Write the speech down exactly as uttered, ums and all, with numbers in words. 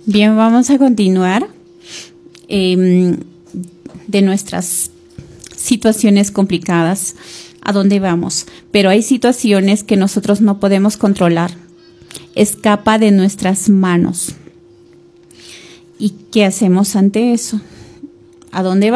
Bien, vamos a continuar eh, de nuestras situaciones complicadas, a dónde vamos. Pero hay situaciones que nosotros no podemos controlar. Escapa de nuestras manos. ¿Y qué hacemos ante eso? ¿A dónde vamos?